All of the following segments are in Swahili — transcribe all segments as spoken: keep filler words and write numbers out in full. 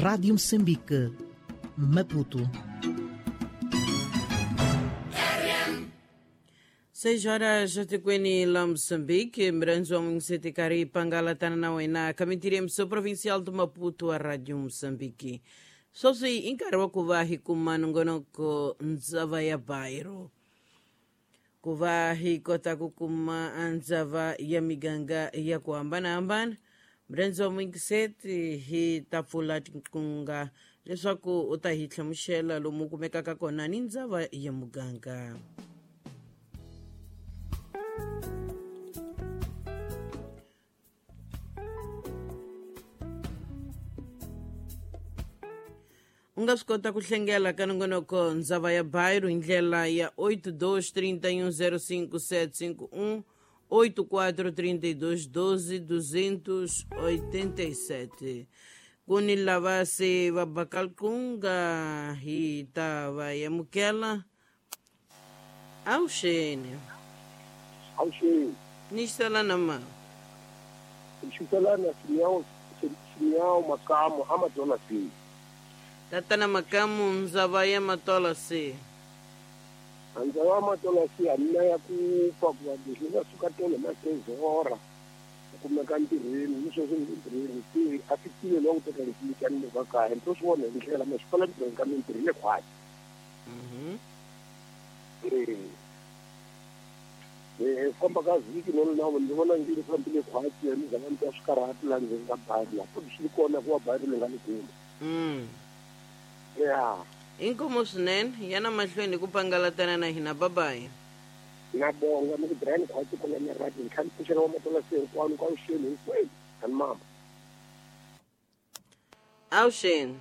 Rádio Moçambique, Maputo. Seis horas já te kweni lá Moçambique, Mbranzo Mungsete Cari Pangala Tananawena, Camintiria Mso Provincial do Maputo, a Rádio Moçambique. Só se encarou kuvahi kumanungonoko nzava ya bairo. Kuvahi kota kukuma anzava ya miganga ya kuambana ambana. Mbranzo Mungsete hi tafulati kunga. Leswaku utahitla mshela lumukumeka kakona ninzava ya muganga. Ungascota kuhlengela kanongonoko nzava ya bairro indlela ya oito dois trinta e um zero cinco sete cinco um, oito quatro trinta e dois doze duzentos oitenta e sete. Kuni lavase vabakalkunga hitava ya mukela aushene aushene nishtala nama nishtala na simiao simiao makamu ama dola si tatana makamu nzava ya matola si nzava matola si amina ya kufa kwa dihina sukatele matezora kumeka ntirhweni niswo swi ntirhweni ti a ti tiye loko teka leswi ni va kaya nto swi vona hi ndlela ma xipala ntirhweni ka mintirho le khwati mhm eh eh komba ka vhiki no na ndzi vona ngi ri fambile khwati ya ndzi vona swi karhati la ndzeni ka bari la futhi swi kona ku wa bari le nga ni kule mm yeah inkomo swinene yana mahlweni ku pangalatana na hina babayi ngiyabonga mikudrani khwati kona ni radio nkhani pushela wa matola se kwani kwa usheni hikweli kan mama ausheni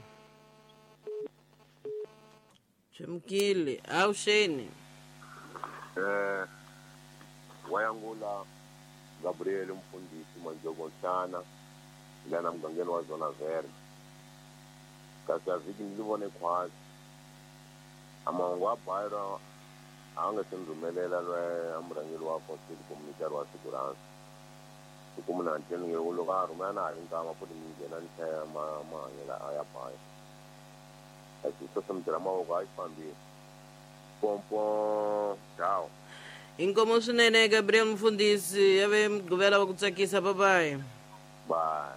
chemkile ausheni eh wayangula Gabriel Mfundisi Manjogo Chana lana mgangeni wa zona verde kasi aviki nilivone khwati amangu wa bairo anga sindumelela lwe amurangeli wa konsili komunitari wa siguransi sikumuna nteni ngeulo ka rumana ingama futhi ngena nithaya ma mangela aya bayo asi sosemdira mawoko ayifambile pompo ciao inkomo swinene Gabriel Mfundisi yave mguvela wa kutsakisa babayi bye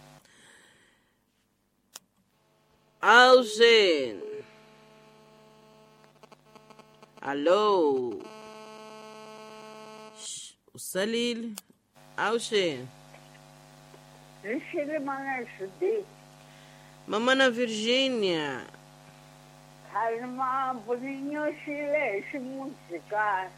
ausheni Allo. Usalile. Ausheni. Nishile mana shudi. Mama na Virginia. Halma buninyo shile shi muzika.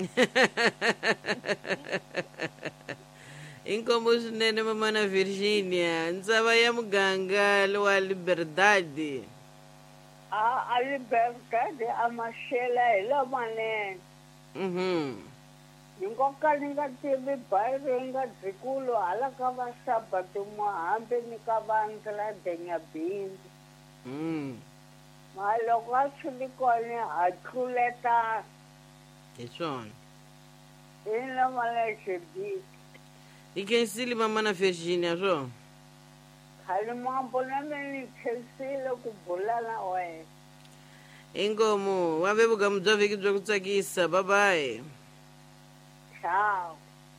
Inkomo swinene mama na Virginia. Nzava ya muganga wa Liberdade. Ah, a liberdade amashela ilo mane. Mhm. Nkoka ninga tivi bairo inga dzikulo ala ka va sabatu muhambi ni ka vandla denya bindi. Mm. Ma loko a swi kone a tluleta. Eswona. Ina male shidi. Ikensili mama na Virginia so. Halima bona meni khesile ku bulala we. Inkomo wave bugamu bya viki byo kutsakisa bye bye. Ciao.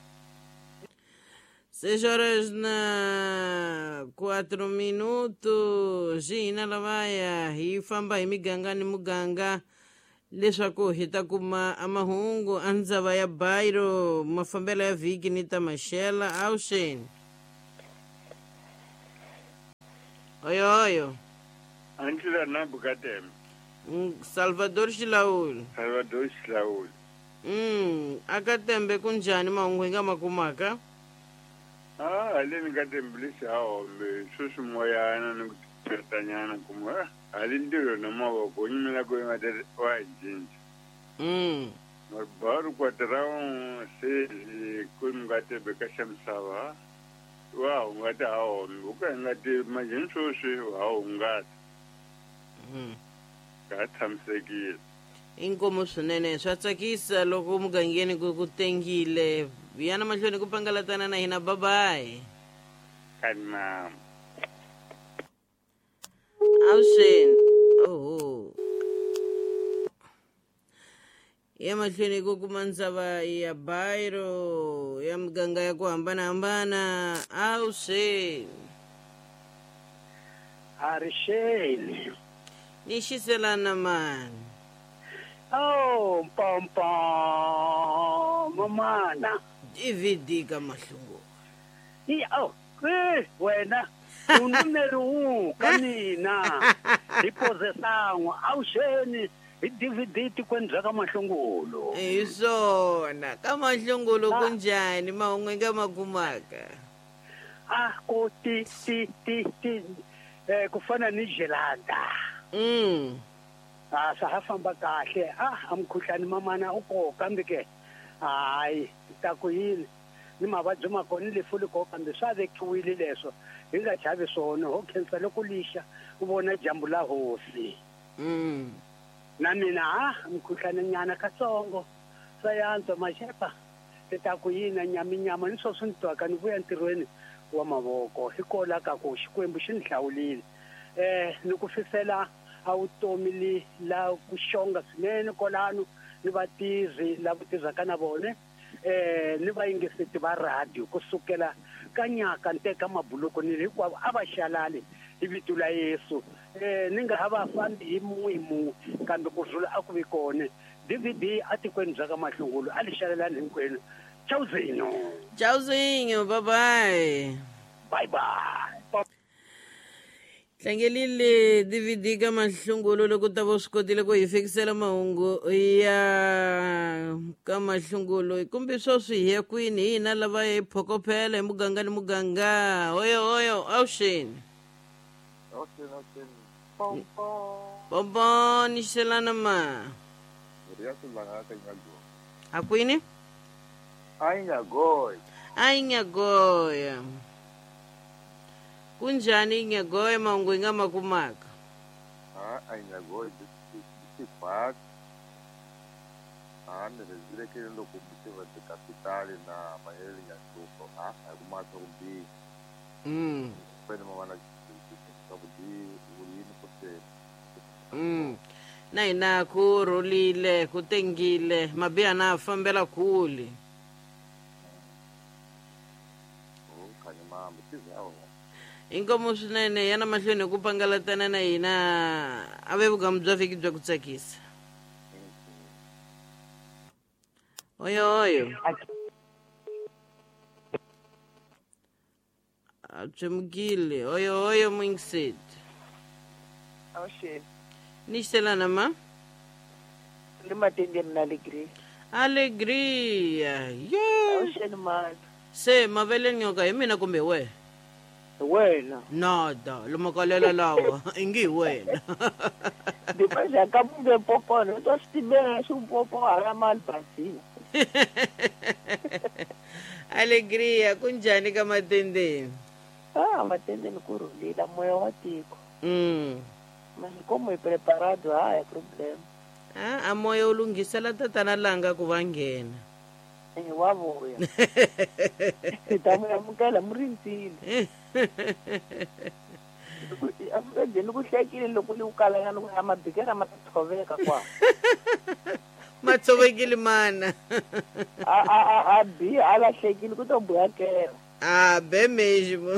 Seis horas na quatro minutos. Jina lavaya hi famba hi miganga ni muganga leswaku hi ta kuma amahungu a ndzava ya bairo mafambelo ya vhiki ni ta maxela ausheni oyo oyo Antila na bukatem. Salvador Xilauli. Salvador Xilauli. Mm, akatembe kunjani mahungu hi nga makumaka? Ah, alini katembelisa hao mbe susu moyana ni kutanyana kumwa. Alindiro na mawoko nyimela kwa ngate wa jinji. Mm. Mabaru kwa tarao se kumngate bekashamsawa. Wow, ngate hao uka ngate majinsoshi hao ngate. Mm. Kathamsekile. Inkomo swinene swa tsakisa loko mugangeni ku ku tengile yana mahlweni ku pangalatana na hina babayi Kanima. avuxeni. Oho. Ya mahlweni ku kuma ndzava ya bayiro ya muganga ya ku hambanahambana. Avuxeni. Arixeni. Ni xiselana mani. Oh, pom pom, mamana. D V D ka Mahlungulu. Iya, oh, eh, wena. Unumero um, kanina. Ipozesango, awusheni. I-D V D tikwenza ka Mahlungulu. Hi swona. Ka Mahlungulu kunjani mahungu nga makumaka? Ah, ko ti ti ti ti eh kufana ni Jelanda. Mm. Ah, sa hafamba kahle. Ah, amkhuhlani mamana uko kambe ke. Hayi, ta ku yini? Ni mavabyi ma kona lefu le ko kambe swa vekiwile leswo. Hi nga chavi swona ho khensa loko lixa u vona jambu la hosi. Mm. Na mina ah, mkhuhlani nyana katsongo. Sa yantswa maxepa. Ta ku yini nyama nyama ni swo swintwaka ni vuya ntirhweni wa mavoko. Hikola ka ku xikwembu xi ni hlawulile. Eh, ni ku fisela a vutomi li la ku xonga swinene kolano ni vatirhi lava tirhaka na vona eh ni vayingiseti va radio kusukela ka nyaka nteka mabuluku ni hinkwavo a va xalali hi vito la Yesu eh ni nga ha va fambi hi mun'we kambe ku rhula a ku vi kona D V D a tikweni bya ka Mahlungulu a li xalelani hinkwenu chawuzinyo Chawuzinyo, bye bye. Bye bye. Tlangelile D V D ka Mahlungulu loko ta vo swi kotile ku hi fikisela mahungu ya ka Mahlungulu kumbe swo swi hiya kwini hina lava hi phokopela hi muganga ni muganga. Hoyo hoyo avuxeni. Avuxeni, avuxeni. Pom pom. Pompo ni xelana ma. Ria sulanga ka nyago. A kwini? Ai nyagoy. Ai nyagoya. Kunjani nyagoya mahungu nga makumaka? Ah, ai nyagoy disipat. Ah, ni rezile ke lo kumbiwa de kapitali na maheli ya tuko. Ah, kumata kumbi. Mm. Pwede mwana kabudi ulini kote. Mm. Na ina ku rolile ku tengile mabiya na fambela kule. Oh, kanyama mtizawo. Inkomo swinene yana mahlweni ku pangalatana na hina a ve vugamu bya vhiki bya ku tsakisa. Oyo oyo. A tshemukile. Oyo oyo mwingiseti. Avuxeni. Ni xelana ma? Ni matendeni na Alegria. Alegria. Yo. Avuxeni mani. Se mavele nyoka hi mina kumbe we? Wena. Nada, lo makalela lawa. Ingi wena. Depois ka munge popo no to stibela shu popo ara mal basini. Alegria kunjani ka matendeni? Ah, matendeni ku rulila moya wa tiko. Mm. Mas como é preparado, ah, é problema. Ah, a moya ulungisela tatana langa ku vangena. Eh, wa voya. Tamu amukela murinsile. Afike ni ku hlekile loko ni ukala ngani ku amabhikera matshoveka kwa. Matshovekile mana. A a a a bi ala hlekile ku to buyakela. Ah, be mesmo.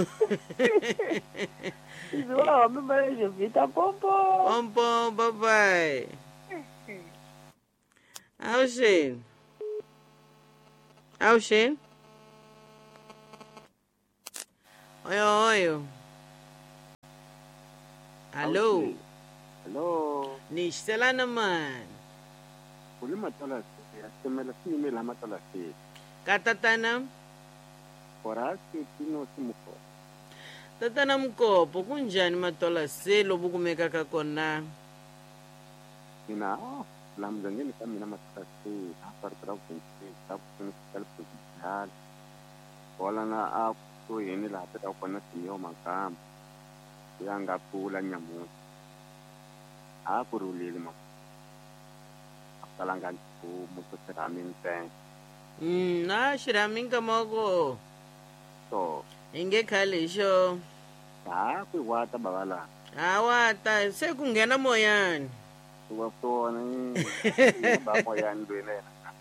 Izola mama je vita pompo. Pompo, bye bye. Avuxeni. Avuxeni. Oyo oyo. Allo. Hello. Ni xelana man. Uli matala ya semela sime la matala se. Ka tatana? Forasi tino simuko. Tatana Mkopo kunjani matola se lobu kumeka ka kona? Ina la mzangeni kama ina matala se apartra kunse tapu kunse positional. Wala na a to yeni la ta kona tiyo makamba. Yanga pula nyamu. A kurulile ma. Akalanga ku muto seramin pen. Mm, na shiramin ka moko. So Inge khale xo. ha kuwata babalana Awata sekungena moyani. kuwafona ba moyani lwena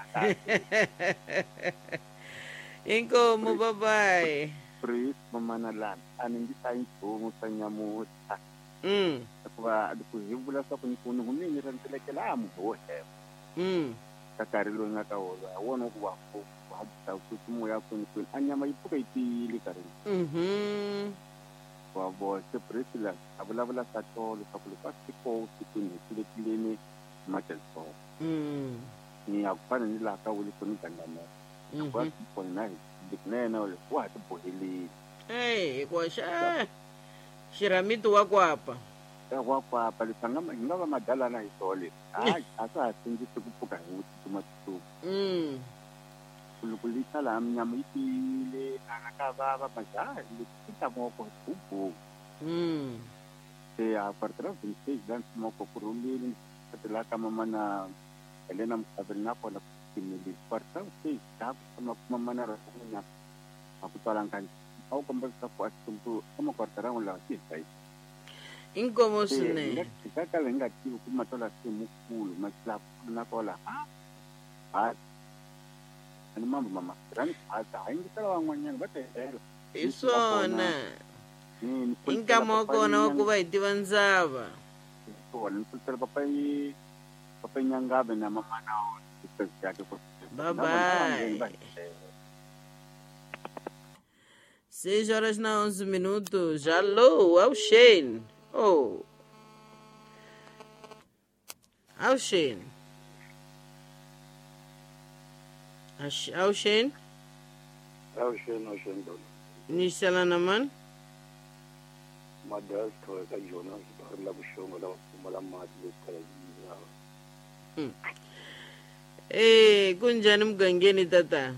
Inkomo bye-bye. Priest mamanalana aningisa inchumu sanyamuta Mm. kuva kuzivula swa ku ni ku ni humini rantelekela mu ho he Mm. kakari lo nga ka wona wona ku wa ku wa ta ku mu ya ku ni ku anyama ipuka itili kari Mhm. wa bo se president abulavula sa tolo sa ku pa siko ku ni tilekileni makelso Mm. ni akufana ni la ka wuli ku ni kandana kwa Mhm. ku na diknena ole ku ha tiboheli Hey, kwasha. Shiramito wa kwapa. wa kwa palisanga nga va madalana hi tole hayi a swa ha sindzisi ku pfuka hi wutsuma tsuku Mm. kulukulisa laha minyama yi tiyile ana ka vava majaha leti ta moko bubu Mm. se a partir of the stage dan moko ku rhumbile katela ka mama na Helena Mkabeli na kona ku timili partir of stage ta kuma mama na ra kunya a ku tsala nkanti au komba ka ku asuntu kama kwartara ngula ti sai Inkomo sine. ka ka lenga ti ku matola si mukulu matla na kola ha ani mambo mama ran ata ingi tala wangwanyana batela Isona. ni Inkamo kona okuba itiva nzava. wona ntsutela papai papai nyangabe na mama nao tsitsi ko Bye bye. Seis horas na onze minutos. Alô, ao Shane. Oh. Ao Shane. Ao Shane. Awusheni awusheni dona. Nishala naman. Madas thoya ka Jonas ba la bushongo la kumala mati lekala yiwa. Hmm. Eh, kunjani mgangeni tata?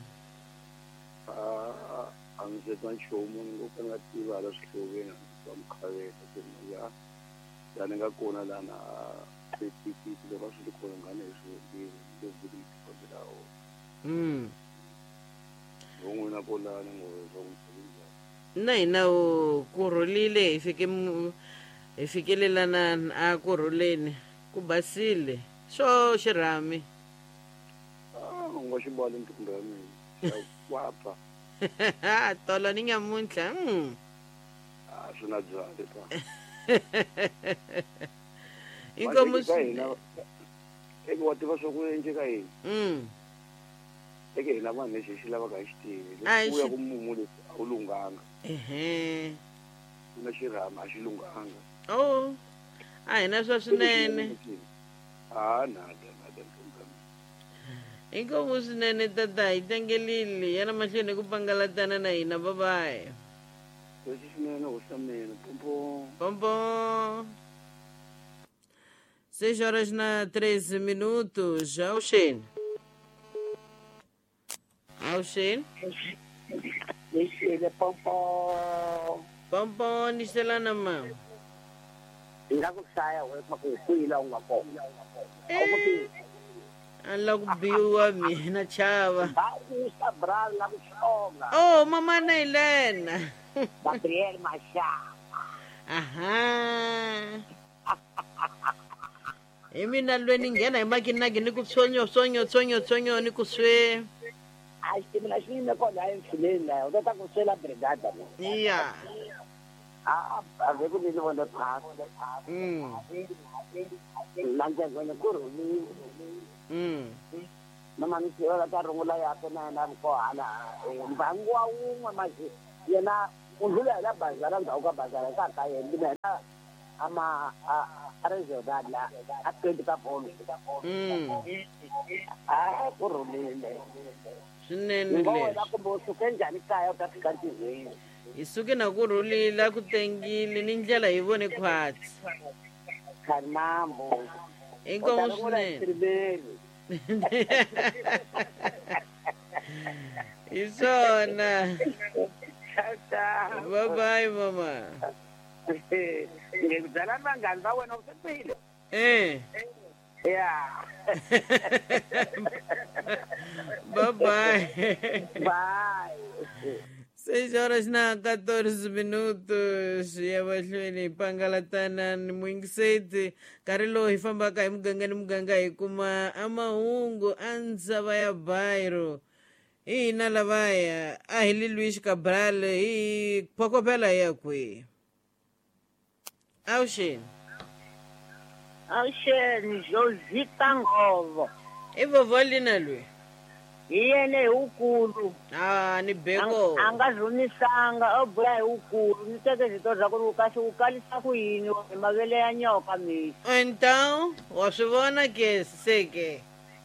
Ah, anze tan shomu ngokanga tiva la shlovena samkhale ya. Yani nga kona lana fifty le ba swi kona ngane swo di di di ko dilawo. Mm. Ngona kona ngo ngomsebenza. Na ina o kurolile ifike mu ifikelelana a kuroleni ku basile swo xirami. Ah, ngoxibalo ntumbami. Wapa. Tolo ni nyamuntlha. Mm. Ah, swina dzale pa. Inkomo eke wa tiva swa ku endleka yini Mm. eke hina vanhu lexi hi xi lavaka hi xi tivi Ai, lekuya xi- ku mumu leswi a wu lunghanga Ehe. ku na xirhami a xi lunghanga Oh. A hina swa swinene. a nada nada ntumbami Inkomo swinene tata hi tengelile yana mahlweni ku pangalatana na hina babaye. leswi swinene ho hlamena pompo Pompo. Seis horas na treze minutos. Ao Shane. Ao Shane. lexile pompo Pompo nisela nama. hi nga ku hlaya wena ku hi kwila u nga kona Eh. Ala ku biwa mina chava. ba usa bra la ku xonga Oh, mama na Helena. Gabriel Machado Aha. Emina lweni ngena imakinaki ni ku tsonyo tsonyo tsonyo tsonyo ni ku swe. a xitimela xi yime kona emfileni layo u ta ta ku swela brigada mo Iya. a a ve ku ni ni vona phasi Mm. landzeni ku rhumile Mm. mama mi tiva ka rungula ya kona na ko hala mbangu wa un'we maji yena u ndlula hi la bazara ndhawu ka bazara ka ka yena ndzi na ama a regional la a twenty ka bolo Mm. a ku rhumile Swinene ngo leswi. wena kumbe u suke njhani kaya u ta fika ntirhweni Isuke na ku rhulila ku tengile ni ndlela hi vone khwatsi. khari mambo Inkomo swinene. swinene Isona. Bye bye mama. ngikubyala vanghani va wena u swipile Eh. ya Bye bye. bye seis horas na catorze minutos ya mahlweni pangalatana ni mwingiseti karilo hi famba ka hi muganga ni muganga hi kuma a mahungu a ndzava ya Bairo hi hina lavaya a hi li Luis Cabral hi phokopela ya kwe auxeni Auxeni Josita Ngovo i vovó lina lwe hi yene hi ukulu ah ni beko a nga zhumisanga o bula hi ukulu ni teke zito za ku kahle u kalisa ku yini hi mavele ya nyoka misi então wa swi vona ke seke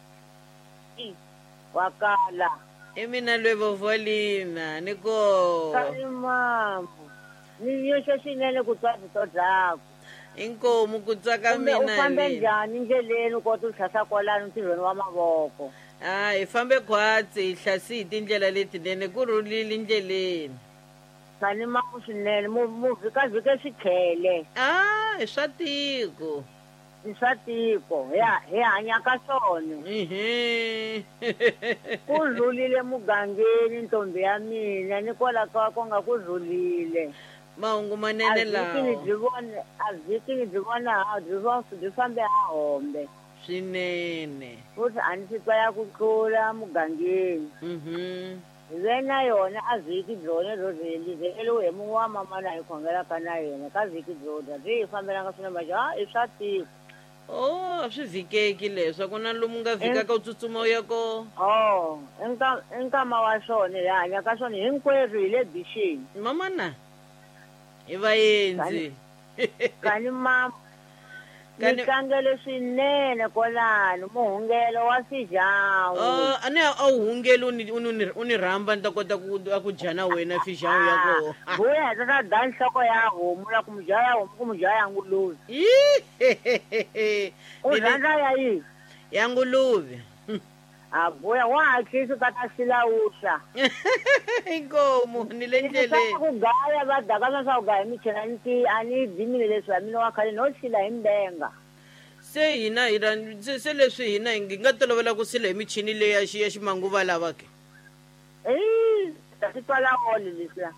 wakala i mina lwe vovó lina ni ko kali mambo ni yoxe swinene ku twa zito zakho inkomu ku tsaka kumbe u mina fambe lina njhani ndleleni u kota u tlhasa kwalano ntirhweni wa mavoko ah hi fambe khwatsi hi hlasi hi tindlela letinene ku rhulile ndleleni kani mambo swinene mu mu vhikavhike swikhele ah hi swa tiko i swa tiko hi ha- hi hanya ka swona ehe ku rhulile mugangeni ntombi ya mina ni kwala ka ku nga ku rhulile mahungu a manene vhiki ni lawa byi vona a vhiki ni byi vona ha byi va- byi fambe ha hombe swinene futhi a ni titwa ya ku tlula mugangeni mhm hi ve na yona a vhiki byona byo rheli vhekeliwe hi mun'we wa mamana hi khongelaka na yena ka vhiki byona byi hi fambelanga swinene maja ha i swa tiko oh a swi vhikeki leswa ku na lomu nga vhikaka u tsutsuma u ya ko oh i nka- i nkama wa swona hi hanya ka swona hinkwerhu hi le bixini mamana hi vaendzi kani mama Kani- ni tlangele swinene kwalano muhungelo wa fijawu oh a ni a wu hungeli u ni- u ni u ni rhamba ni ta kota ku a ku dya na wena fijawu ya koho vuya heta ta da nhloko ya homu la ku mu dya ya homu ku mu dya ya nguluve Ih, u ni le- rhandza ya yini ya nguluve a vuya wa hatlisa ka ta silawuxa inkomu ni le swa ndleleni ku gaya va daka swa swa ku gaya michela ni ti a ni dzimile leswi ya mina wa khale no xila hi mbenga se hina hi ra- se se leswi hina hi ngi- nga tolovela ku sila hi michini leyi ya xi- ya ximanguva lava ke Ih, ta swi twala wole leswiya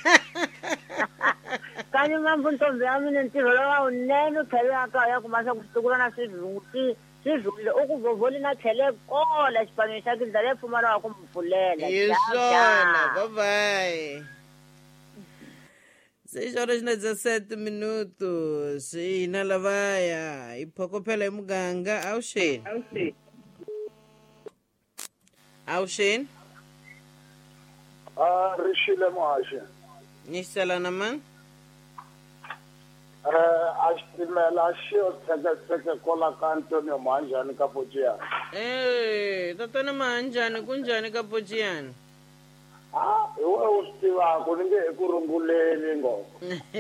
kani mambu ntombi ya mina ntirho lowa unene u tlhelela kaya kuma swa ku switukula na swirhungu swi swi rhulile u ku vovoli na tlhele kola xipanweni xa kindla le pfumala wa ku mi pfulela hi Ja, swona ja. babayi seis horas na dezessete minutos hina lavaya hi phokopela hi muganga avuxeni avuxeni a ri xile muhaxi ni xiselana mani a xitimela xi yo tsheketsheke kola ka Antonio Manjani ka Pochiyani e tatana mahanjhani ku njhani ka pociyani a hi we u swi tivaka ni nge hi ku runguleli ngoko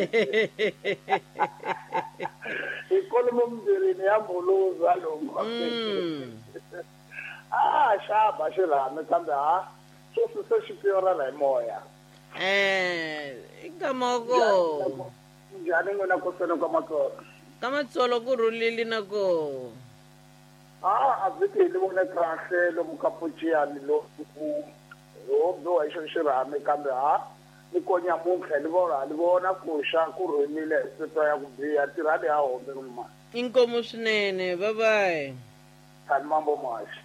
hi kolomo mbirhini ya mbhuluza lomu Mm. a xaba xirhami kambe ha sweswi se xi piyorela hi moya eh i nkama wa koho njhani n'wina koseni ka matsolo ka matsolo ku rhulile na koho a a vhiki hi ni vone kahle lomu ka Pochiyani loku ho biwa hi xo xirhami kambe ha ni ko nyamuntlha ni vona ni vona ku xa ku rhumile hi sitwa ya ku biha tirhani ya hombe rima inkomu swinene babayi khani mambo maxi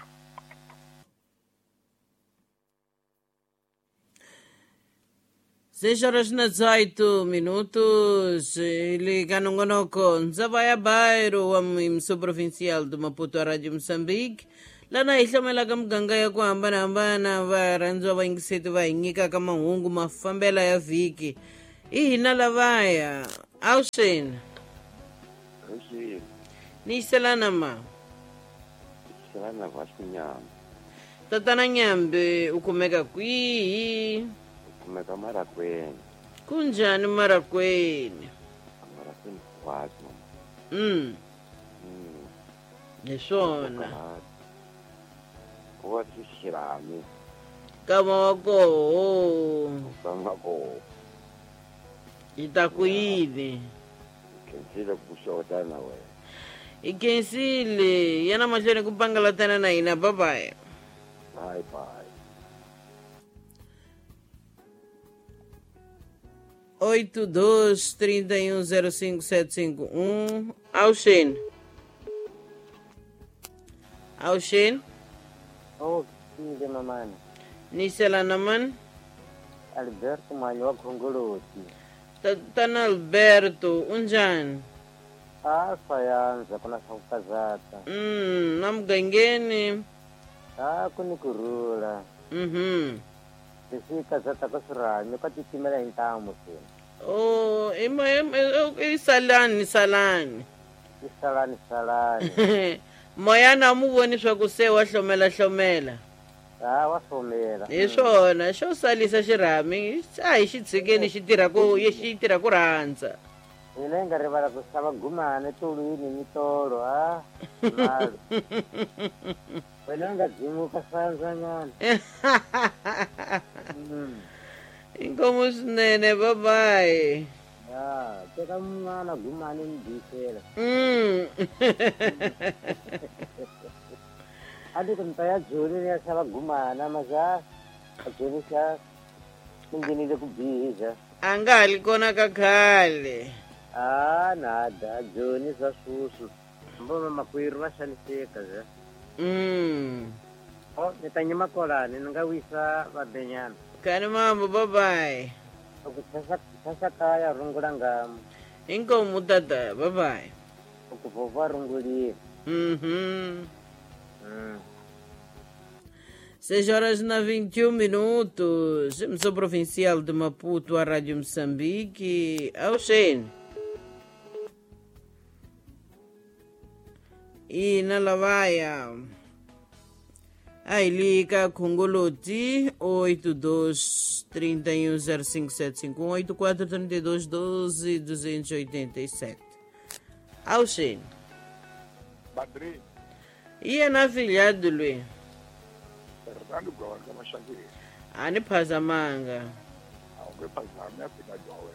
seis horas na dezoito minutos ele ka nongonoko ndzava ya Bairo wa mimso provincial do Maputo a Rádio Moçambique lana hi hlomelaka muganga ya ku hambanahambana varhandziwa vayingiseti va hi nyikaka mahungu mafambela ya vhiki hi hina lavaya avuxeni Rixile, ni yiselana ma xana Vasco Nyama, tatana nyambe u kumeka kwihi kumeka Marakweni, ku njhani marakweni Marakweni kwatsi mama. mm Mm. hi swona Wa xirhami, kama wa koho kama ko, hi ta ku yini kensile ku xota na wena. hi khensile yana mahlweni ku pangalatana na hina babaya Bye bye. oito dois três um zero cinco sete cinco um. Aushin. Aushin. Oh, sim, mamãe. Nisela naman. Alberto Malho Congoloti. Tana Alberto, unjan? Ah, sayanza kuna saukazata. Mm, namgangeni. Ah, kuni kurula. Mhm. Sisi kazata kasura, nyokati timela intamu sini. Oh, ima ima isalani salani. Isalani salani. Moya namuvoni swa ku se wa hlomela hlomela. Ah, wa hlomela. Hi swona xo salisa xirhami a hi xi tshikeni xi tirha ku xi tirha ku rhandza. Mina nga rivala ku xava gumane tolwini mitolo ha. Mali. Wena nga dzimuka sanza nyana. Inkomo swinene, bye bye. Ya, teka mwana gumane ndisela. Mm. Adi kuntaya joni ya xava gumana maza. Joni xa ndinile ku biza. Anga hali kona ka khale. Ah, nada, joni swa susu. Mbona makwerhu va xaniseka za. Mm. Oh, ni ta nyima kolani ni nga wisa vabenyana. Kani mambo, bye bye. Sasa kaya rungula ngamu. Inkomo tata, bye bye. Ukuvova rungulile. Mhm. Mm. seis horas na vinte e um minutos. Emissão provincial de Maputo, a Rádio Moçambique. Aushin. E na Lavaia. Ailica Congoloti, oito dois três um zero cinco sete cinco um, oito quatro três dois doze duzentos e oitenta e sete. Aushin. Padre. E na filhado, Luiz? Fernando Gomes, kama shangiri. Ani phazamanga. Awukwe phazama yafika jawe.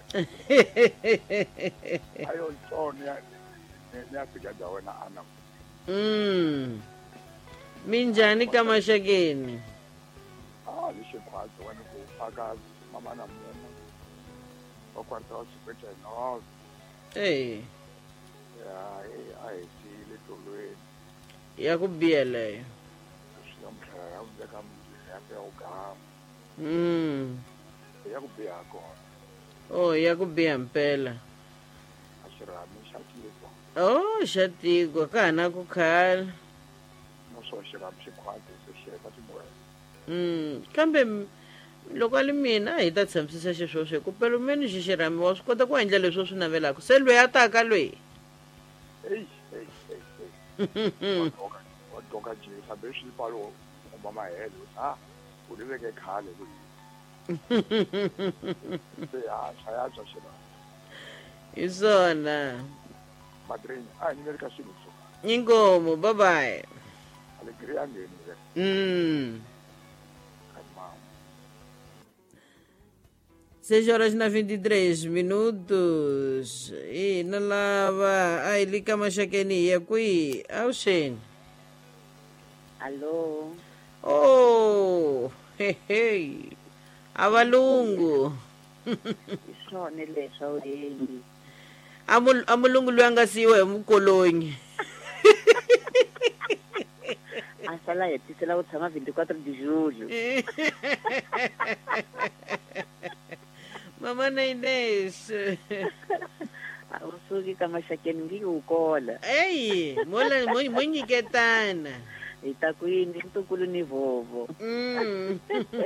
Ayo ntoni ya yafika jawe na ana. Mm. Minjani kama shageni? Ah, lishe kwazo wena kufaka mama na mama. Okwarta wasipeta no. Eh. Ya, eh, ai si le tolwe. Ya kubiele. Shamkhaya ubeka mzini yape ukama. Mm. Ya kubia kona. Oh, ya kubia mpela. Ashirami shakiko. Oh, shatiko kana kukhala. Noso ashirami shikwati sesheka timwe. Mm. Kambe loko ali mina hi ta tshamisisa xiswo swi ku pelo meni xi xirami wa swi kota ku endla leswi swi navelaka se loyi a taka loyi. Ei, ei, ei, ei. Wadoka nje sabe xipalo umama helo. Ah, uliveke khale ku. Ya, saya jashira. Isona. Madrini, ah, ni mereka sini. Inkomo, bye bye. Alegria ngeni. Mm. seis horas na vinte e três minutos. E na lava. Ai, liga machakeni ya kui. Aushin. Alô. Oh, hey, hey. Abalungu. Isone leswa uyengi. Amul amulungu lwangasiwe mukolonyi. Asala yetisela utshama veintiquattro de julho. Mama na Inês. Usuki kama shakeni ngikukola. Ei, mola monyiketana. Itakwini ntukulu ni vovo. Mm.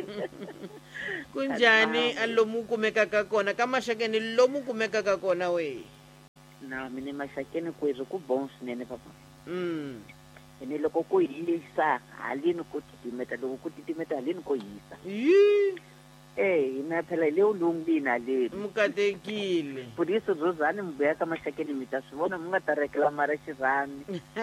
Kunjani alomu kumekaka kona kama shakeni lomu kumekaka kona we. Na mine mashakeni kwezo ku bon swinene papa. Mm. Ene loko ku yisa halini ku titimeta loko ku titimeta halini ku yisa. Yi. Eh, ina phela ile ulungina le. Mukatekile. Por isso Rosane mbuya kama shakeni mita swona munga ta reclamara xirami.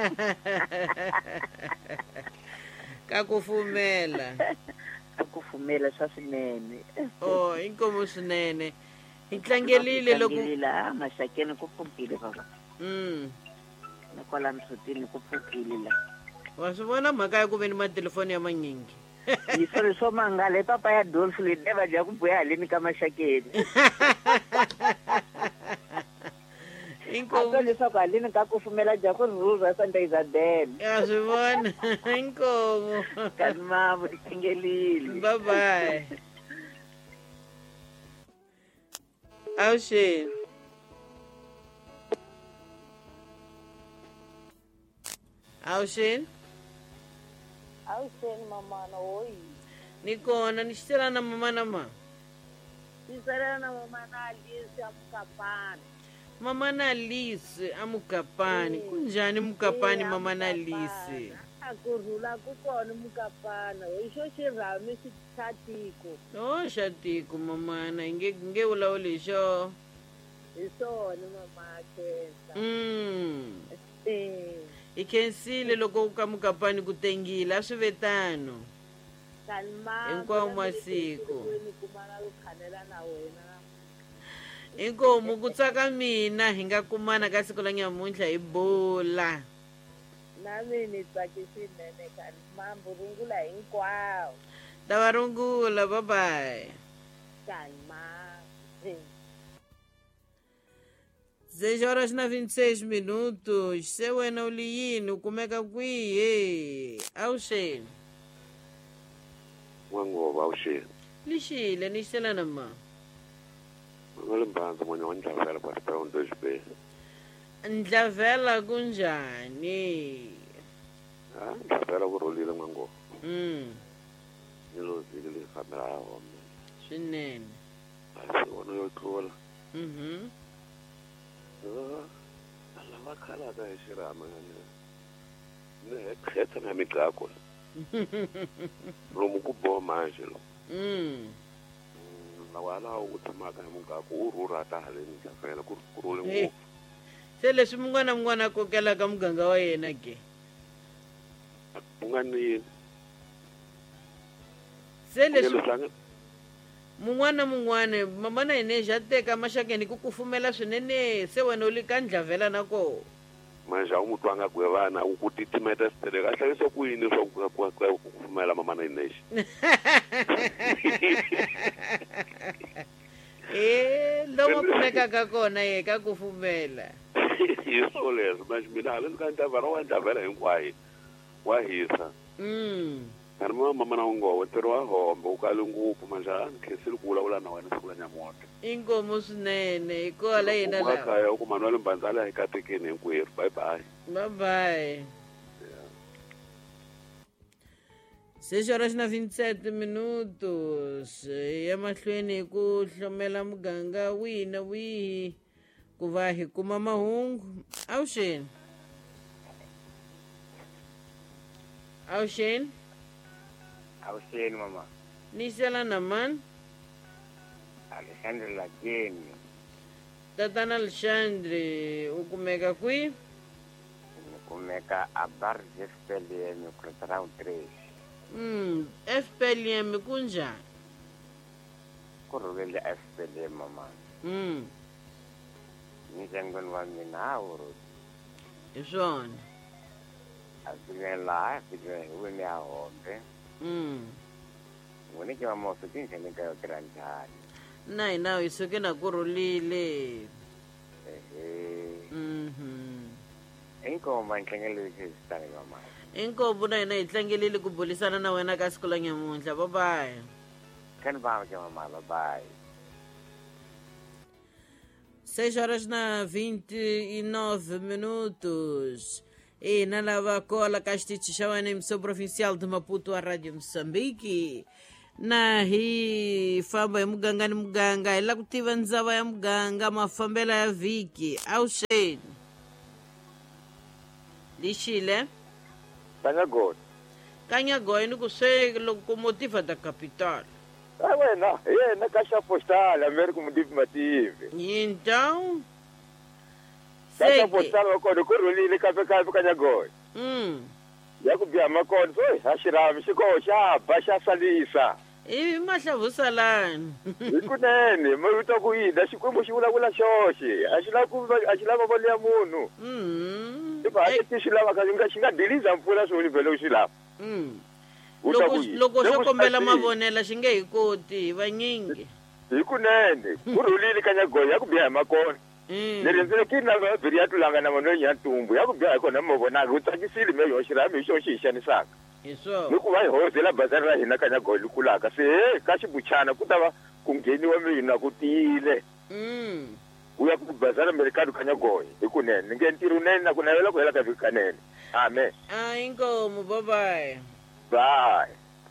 Kakufumela. Kakufumela swa swinene. Oh, inkomo swinene. Hitlangelile loko la mashakeni ku pfukile baba. Mm. Na kwala msutini ku pfukile la. Wa swi vona mhaka ya ku veni matelefoni ya manyingi. Yiso leswo mangale papa ya Dolph le neva ja ku boya haleni ka mashakeni. Inkomo leswaku haleni ka kufumela ja ku rhurha Santa Isabel. Ya swi vona. Inkomo. Kanimamo dikhengelile. Bye bye. Awusheni. Awusheni. Awusheni mamana hoyi. Nikona nishitelana mamana ma. Nishitelana mamana Alice amukapani. Mamana Alice amukapani. Kunjani mukapani mamana Alice? Akurhula kukona mukapana. Hisho xirhami xi xatiko. Oh xatiko mamana nge nge ulawula hisho. Hi swona mama Khensa. Mm. Eh. Ikhensile loko u ka mukapani ku tengile a swi vetano. Hinkwawo masiku. Inkomo ku tsaka mina hi nga kumana ka siku la nyamuntlha hi bula. Na mina tsake swinene khani mambo rungula hinkwawo. Ta va rungula bye bye. Calma. dezesseis horas na vinte e seis minutos. Se wena u li yini u kumeka kwihi? Awusheni. N'wangova Awusheni. Lixile ni xitelana ma. Nga le Mbhandza mwenye wa Ndlavela Pastor dois B. Ndlavela kunjani? Ah, Ndlavela ku rhulile N'wangova. Mm. Ni lo zile le fambela home. Swinene. A swi vona yo tlula. Mhm. Ah, lava khalaka hi xirhama ngani. Ni hekhetha na migako. Lomu ku boha manje lo. Mm. Lawala u tshamaka hi mugako u rhurha ta haleni Ndlavela ku rhule ngopfu. Se leswi mun'wana mun'wana a kokelaka muganga wa yena ke. Ungani Se leswi mun'wana mun'wana mamana hine ja teka mashakeni ku kufumela swinene se wena u li ka Ndlavela nako. Manje a u mutwanga gwe vana u ku titimeta sitele ka hlayisa ku yini swa ku ku kufumela mamana hinexi. Eh lomo kumekaka kona ye ka kufumela. Yiso leswo manje mina haleni ka Ndlavela wa Ndlavela hinkwayo wa hisa. Mm. Kana mama na ngo ntirho wa hombo u kale ngopfu manje a ni khensile ku vulavula na wena siku la nyamutlha. Inkomo swinene ikola yena la. Kaya u kuma nwale Mbhandzala hi katekeni hinkwerhu. Bye bye. Bye bye. dezesseis horas na vinte e sete minutos. Ya mahlweni ku hlomela muganga wihi na wihi ku va hi kuma mahungu. Awusheni. Awusheni. Awusheni mama. Niselana man. Alexandre Lageni. Tatana Alexandre u kumeka kwi? Kumeka a bar F P L M ku round three. Mm, F P L M kunjani? Ku rhulile F P L M mama. Mm. Nijangweni wa mina a wu rhuli. Hi swona. A fikile laha fikile hi wini ya hombe. Mm. Wini ke mama u swi nghene ka yo tirha njhani? Na hina hi suke na ku rhulile. Ehe. Mhm. Inkomo nhlengele xi stani mama. Inkomo na hina hi tlangelile ku bulisana na wena ka siku la nyamuntlha. Bye bye. Kan ba ke mama bye bye. seis horas na vinte e nove minutos. E na lava cola Castite Chauana, emissão provincial de Maputo, a Rádio Moçambique. Na hi famba ya muganga ni muganga ila kutiva ndzava ya muganga mafambela ya viki. Awusheni. Lixile. Kanyagoni. Kanyagoni ni kuswe locomotiva da capital. Ah, wena, yena caixa postal, Américo Mudipi Mative. Então, caixa postal makono ku rhulile kape kape Kanyagoni. Mm. Ya ku biya makono, oi, a xirhami xi koho xa ba xa salisa. Ivi mahlavusalani. Hikunene, ma vita ku yini, xikwembu xi vulavula xoxe, a xi lava ku a xi lava mali ya munhu. Mm. Iba a ti xi lava ka xi nga xi nga deliza mpfula swi vhele u xi lava. Mm. loko loko swo kombela mavonela xi nge hi koti hi vanyingi hi kunene ku rhulile kanyagoya ya ku biha hi makona ni rindzile kini na vhiri ya tulanga na vanhu ya ntumbu ya ku biha hi kona mavonaka u tsakisile me yoxe rami hi xo xi hi xanisaka hi swona ni ku va hi hozela bazari ra hina kanyagoya likulaka se he ka xibuchana ku ta va ku ngheniwa mina ku tiyile mm u ya ku bazari amerikano kanyagoya hi kunene ni nge ntirho nene na ku navela ku hela ka vhiki kanene amen a inkomo bye bye bye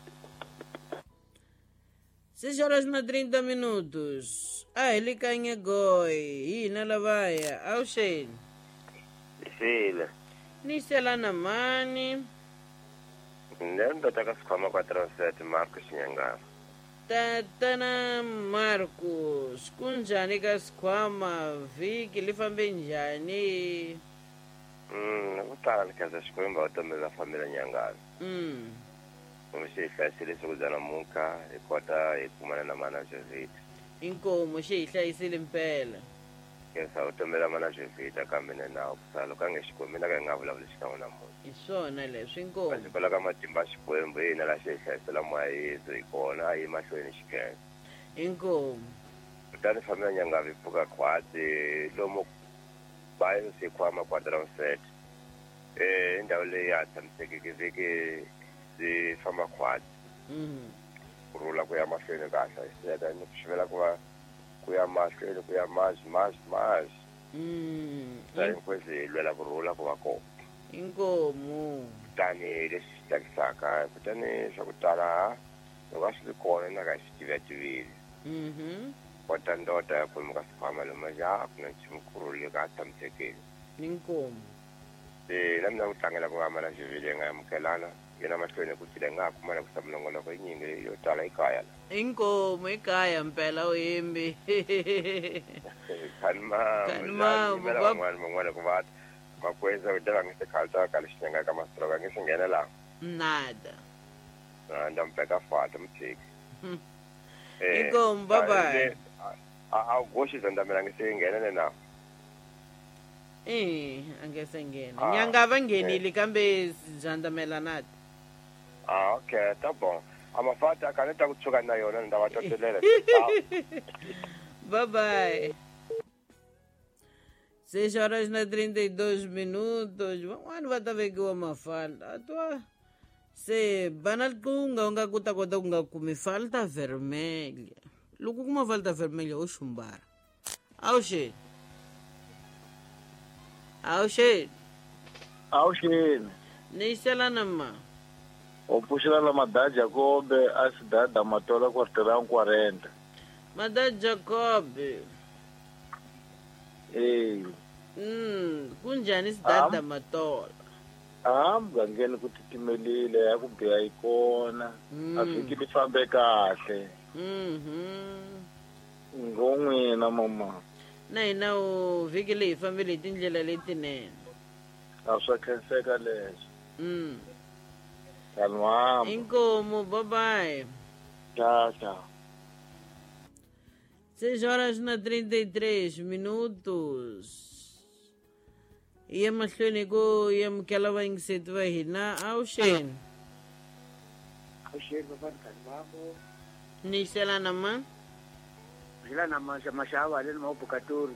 seis horas na trinta minutos. Ah, ele canha goi. Hi na lavaya. Au Shane. Sile. Ni sela na mani. Nendo taka sikhwama quatro sete Marcos Nyangava. Tatana Marcos. Kunjani ka sikhwama vhiki li fambe njhani? Mm, ku tala ni khensa Xikwembu va vutomi bya família Nyangava. Mm. Como xi hi hlayisile siku bya namuntlha hi kota hi kumana na mana Jovita. Inkomo xi hi hlayisile mpela. Khensa vutomi bya mana Jovita kambe na nawu kusala loko a nge Xikwembu na ka hi nga vulavuli xikan'we namuntlha. Hi swona leswi inkomo. Va xikola ka matimba ya Xikwembu hi hina laha xi hi hlayisela moya Yesu hi kona a yi mahlweni xikhensa. Inkomo. Kutani família Nyangava yi pfuka khwatsi lomu bayo sikhwama quadrão sete eh indawo leyi ya tshamisekeke vhiki si famba khwatsi Mhm. kurhula ku ya mahlweni kahle seta ni ku xivela ku va ku ya mahlweni ku ya mas mas mas Mm. sa inkwezi lwela kurhula ku va kona Inkomo. tani leswi swi tsakisaka kutani swa ku tala loko a swi ri kona na ka xi tivativile Mhm. kota ndota ya kwalomu ka sikhwama lomu ya ku na nchumu kurhuli ka tshamisekile Inkomo. se na mina ku tlangela ku hambana xivile nga amukelana yena mahlweni ku tile nga ha kumana ku sa minongonoko yinyingi yo tala ekaya la Inkomo ekaya mpela uhembi. khani ma Khani ma, mela bab- van'wana van'wana ku va makweza ku dela nge se khalta ka lexi nyanga ka mastroka nge se nghena laha Nada. Ah, ndampeka fata mutshiki Hmm. Eh, Inkomo bye bye. a a goshi zandamela nge se nghenele na Eh, angesengena. Ah, Nyangava ngenile kambe zandamela nati. ah okay ta bon amafata kaneta kutshuka na yona ndawatotelela Bye bye. seis horas na trinta e dois minutos. Van'wana va ta vekiwa mafala. Atwa se bana kunga unga kuta kota ku nga kumi falta vermelha. Loko u kuma falta vermelha u xumbara. Awu xe. Awu xe. Awuxini Ni xelana ma. u pfuxela la mada Jacobe a sidada matola kwartirang quarenta Mada Jacob. eh Mm, kunjani sidada matola? a mugangeni ku titimelile ya ku biha yi kona Mm. a vhiki li fambe kahle Mhm. ngo n'wina mama Na hina u vhiki leyi fambile hi tindlela letinene. a swa khenseka leswo Mm. kanwama Inkomo bye bye. ta ta seis horas na trinta e três minutos. Ia mahlweni ku ia mukela vayingiseti va hina awuxeni. Awuxeni vavani kanwamo Ni xelana ma. xila na maxava le ni mahubukatori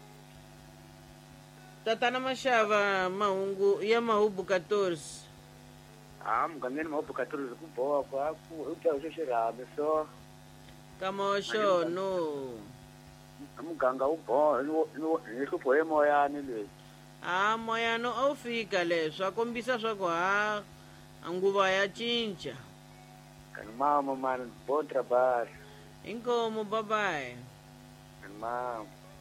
Tatana Mashava mahungu ya mahubu katorze. a mugangeni mahubukatori ku boha kwa ku u ta xo xirhami so Kama xono. muganga u boha ni hlupho emoyani leswi Ah, moyano a wu fika leswi a kombisa swa ku ha a nguva ya cinca. kanmama mani bon trabalho Inkomo bye bye. kanmama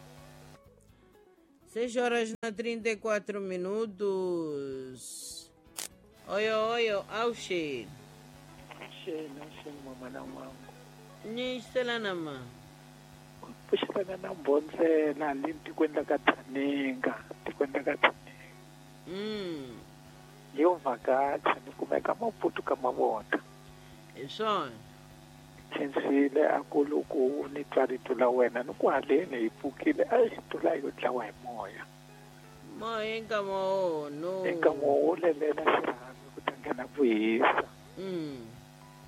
seis horas na trinta e quatro minutos. Oyo, oyo, awuxeni. Xena, xena mamana wangu. Ni xelana ma. Puxelana na mbondzela le tikweni la ka Taninga, tikweni la ka Taninga. Mm. Yo vhakacha ni kumeka maputu ka mavota. Hi swona. Khensile a ku loko ni twa rito la wena ni ku haleni hi pfukile a hi tula yo dlawa hi moya. Moya nkama woho no. Eka mo wu lelela xirhami ku ta nghena ku hisa. Mm.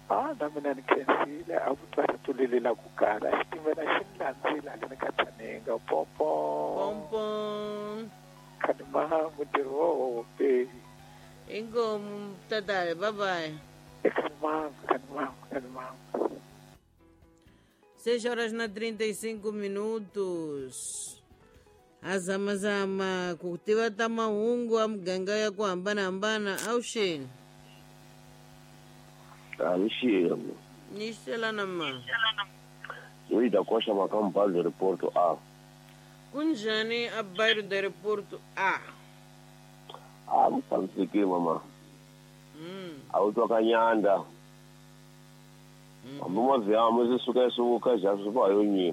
Ah, na mina ni khensile a ku twala tulele la ku kala xitimela xi ni landzile haleni ka Tsanenga pompo pompo khani ma mutirhi wowo pe inkomu tatawe bye bye khani ma khani ma khani ma seis horas na trinta e cinco minutos. Azamazama kutiva ta mahungu a muganga ya ku hambanahambana auxeni Anixiya. ni xelana ma Ui da koxa makamba do aeroporto A. kunjhani a bairro do aeroporto A? Ah, não sabe se que, mamãe. Hum. Autocanyanda. Vamos ver, mas isso que é suca já se vai unir.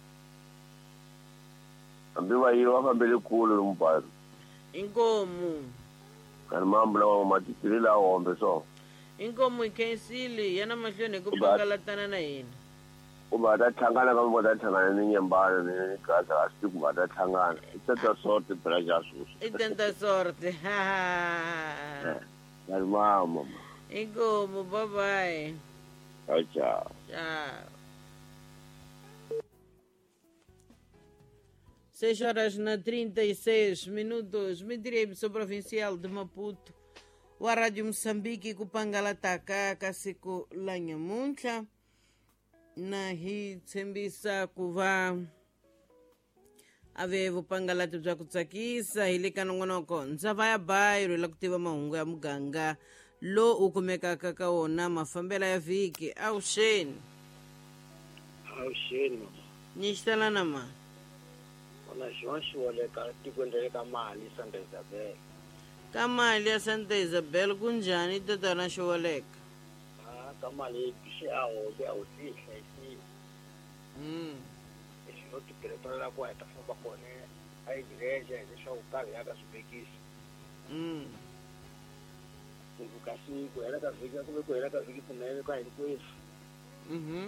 Ambiwa hiyo hapa mbele kulu mparo. Inkomu. Kanimambula wa matitirila ombe so. Inkomu ikensili yana mahlweni kupangalatana na yena. Uba dathangana kama uba dathangana nenyambana negaza asiku uba dathangana. Ithatha sorte phela jasusu. Itenta sorte. Ha. Kanimama mama. Inkomu bye bye. Tchau, tchau. Tchau. seis horas na trinta e seis minutos. Medirei-me provincial de Maputo. O a Rádio Moçambique Kupangalataka Kasiko Lanyamuncha. Na hi tsembisa kuva avevo pangalati bya kutsakisa hi le ka nongonoko ndzava ya bairo la ku tiva mahungu ya muganga lo u kumekaka ka wona mafambela ya vhiki avuxeni avuxeni ni xitelana ma ona xona xi woleka tikweni ra le ka mali Santa Isabel ka mali ya Santa Isabel kunjhani tatana xi woleka ah ka mali xi a hobe a hosihla hi mm xo tipeletela ku heta famba kona a igreja leswaku karhi ya ka swibekisi mm kasi ku hela ka vhiki kumbe ku hela ka vhiki kunene ka hinkwenu mhm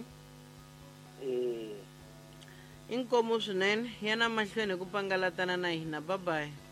eh inkomu swinene yana mahlweni ku pangalatana na hina bye bye